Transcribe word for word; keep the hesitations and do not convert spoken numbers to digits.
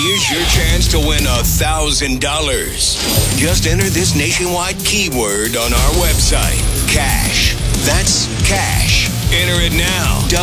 Here's your chance to win a thousand dollars. Just enter this nationwide keyword on our website. Cash. That's cash. Enter it now.